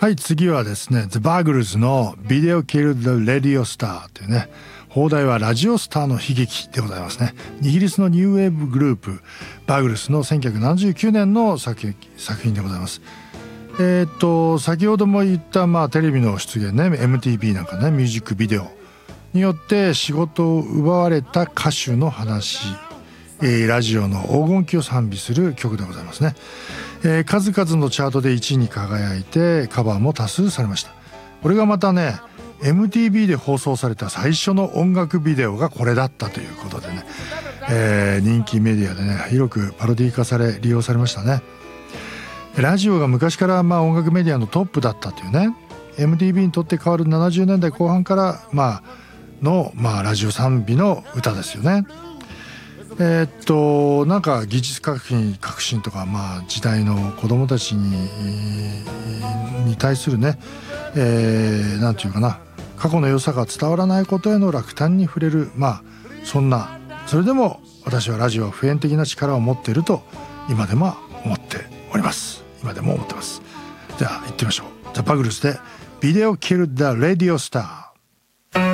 はい、次はですね The Buggles の Video Killed the Radio Star というね、放題はラジオスターの悲劇でございますね。イギリスのニューウェーブグループバグルスの1979年の作品でございます。先ほども言った、テレビの出現ね、 MTV なんかね、ミュージックビデオによって仕事を奪われた歌手の話、ラジオの黄金期を賛美する曲でございますね。数々のチャートで1位に輝いてカバーも多数されました。これがまたね MTV で放送された最初の音楽ビデオがこれだったということでね、人気メディアでね広くパロディ化され利用されましたね。ラジオが昔から音楽メディアのトップだったというね、 MTV にとって変わる70年代後半からのラジオ賛美の歌ですよね。なんか技術革新とか、時代の子どもたちに対するね、なんていうかな、過去の良さが伝わらないことへの落胆に触れる、それでも私はラジオは普遍的な力を持っていると今でも思っております。今でも思ってます。じゃあ行ってみましょう。ザ・バグルスで Video Killed the Radio Star。